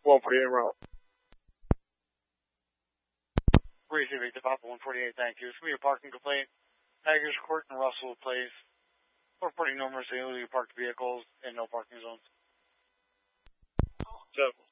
148 route. Receive Victor Papa 148, thank you. It's me, a parking complaint. Haggers Court and Russell Place. We're reporting numerous illegally parked vehicles in no parking zones. So.